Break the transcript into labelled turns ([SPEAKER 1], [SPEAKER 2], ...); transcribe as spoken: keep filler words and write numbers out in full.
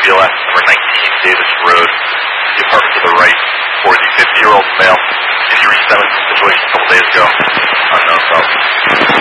[SPEAKER 1] B L S, number nineteen Davis Road, the apartment to the right, for the fifty-year-old male. Injury stemming from situation a couple days ago. Unknown cause.